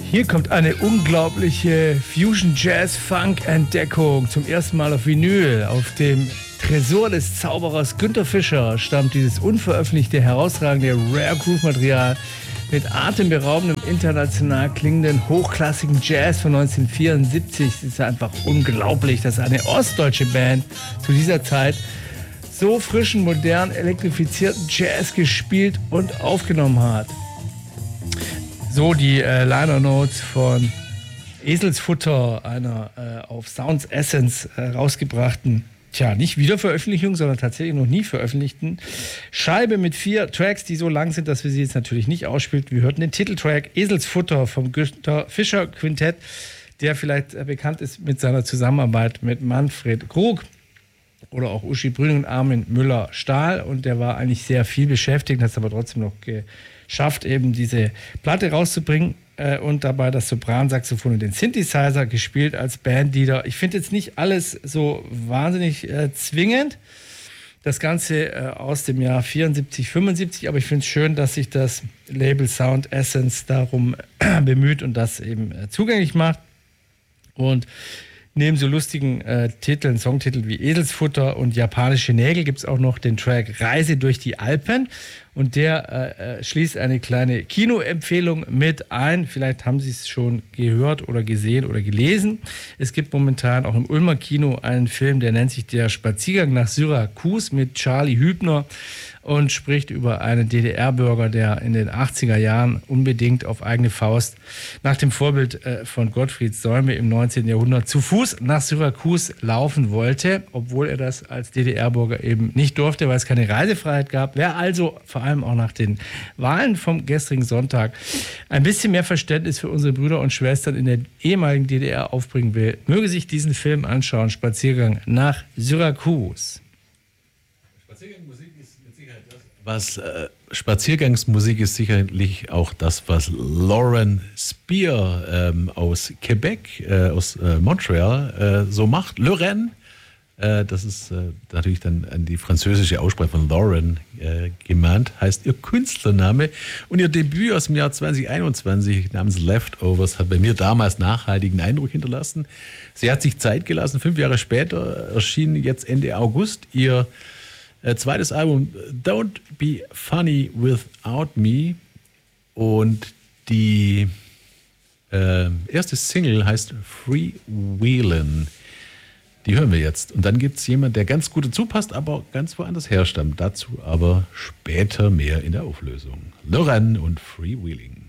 Hier kommt eine unglaubliche Fusion-Jazz-Funk-Entdeckung. Zum ersten Mal auf Vinyl. Auf dem Tresor des Zauberers Günter Fischer stammt dieses unveröffentlichte, herausragende Rare-Groove-Material mit atemberaubendem, international klingenden, hochklassigen Jazz von 1974. Es ist einfach unglaublich, dass eine ostdeutsche Band zu dieser Zeit so frischen, modern, elektrifizierten Jazz gespielt und aufgenommen hat. So die Liner Notes von Eselsfutter, einer auf Sounds Essence rausgebrachten, nicht Wiederveröffentlichung, sondern tatsächlich noch nie veröffentlichten Scheibe mit 4 Tracks, die so lang sind, dass wir sie jetzt natürlich nicht ausspielen. Wir hörten den Titeltrack Eselsfutter vom Günter Fischer Quintett, der vielleicht bekannt ist mit seiner Zusammenarbeit mit Manfred Krug oder auch Uschi Brüning und Armin Müller-Stahl. Und der war eigentlich sehr viel beschäftigt, hat es aber trotzdem noch geschafft, eben diese Platte rauszubringen und dabei das Sopransaxophon und den Synthesizer gespielt als Bandleader. Ich finde jetzt nicht alles so wahnsinnig zwingend. Das Ganze aus dem Jahr 74, 75, aber ich finde es schön, dass sich das Label Sound Essence darum bemüht und das eben zugänglich macht. Und neben so lustigen Titeln, Songtiteln wie Eselsfutter und Japanische Nägel gibt es auch noch den Track Reise durch die Alpen. Und der schließt eine kleine Kinoempfehlung mit ein. Vielleicht haben Sie es schon gehört oder gesehen oder gelesen. Es gibt momentan auch im Ulmer Kino einen Film, der nennt sich Der Spaziergang nach Syrakus mit Charlie Hübner und spricht über einen DDR-Bürger, der in den 80er Jahren unbedingt auf eigene Faust nach dem Vorbild von Gottfried Säume im 19. Jahrhundert zu Fuß nach Syrakus laufen wollte, obwohl er das als DDR-Bürger eben nicht durfte, weil es keine Reisefreiheit gab. Wer also vor allem auch nach den Wahlen vom gestrigen Sonntag ein bisschen mehr Verständnis für unsere Brüder und Schwestern in der ehemaligen DDR aufbringen will, möge sich diesen Film anschauen, Spaziergang nach Syrakus. Spaziergangsmusik ist sicherlich auch das, was Lauren Spear aus Quebec, aus Montreal so macht. Lorraine, das ist natürlich dann an die französische Aussprache von Lauren gemahnt, heißt ihr Künstlername. Und ihr Debüt aus dem Jahr 2021 namens Leftovers hat bei mir damals nachhaltigen Eindruck hinterlassen. Sie hat sich Zeit gelassen. 5 Jahre später erschien jetzt Ende August ihr zweites Album Don't Be Funny Without Me und die erste Single heißt Freewheelin'. Die hören wir jetzt. Und dann gibt es jemanden, der ganz gut dazu passt, aber ganz woanders herstammt. Dazu aber später mehr in der Auflösung. Lorraine und Freewheeling.